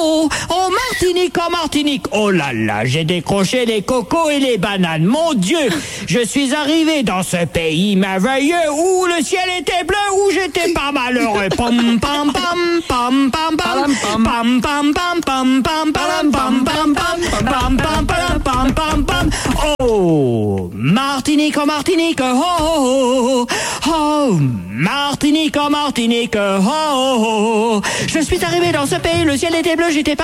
Martinique, oh Martinique, oh là là, j'ai décroché les cocos et les bananes, mon Dieu, je suis arrivé dans ce pays merveilleux où le ciel était bleu, où j'étais pas malheureux. Pam pam pam pam pam pam pam pam pam pam pam pam pam pam pam pam pam pam pam. Oh Martinique, oh Martinique, oh oh oh Martinique, oh Martinique, oh oh. Je suis arrivé dans ce pays, le ciel était bleu, j'étais pas